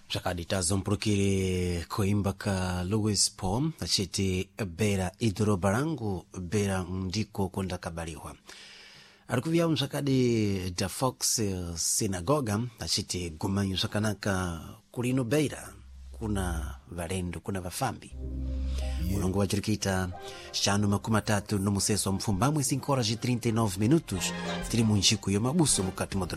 Zvakaditazo mpurukire kuimba ka Louis Paul achiti bera idhoroba rangu bera ndiko kundakabaliwa. Arikuvyawo zvakadi da Fox Synagoga achiti gumanyu zvakanaka kulino beira kuna valendo kuna vafambi. Mulongo wachirikita shanu makumi 3 no museso mpfumbamwe 5 horas e 39 minutos tiri munchiku yomabuso mukati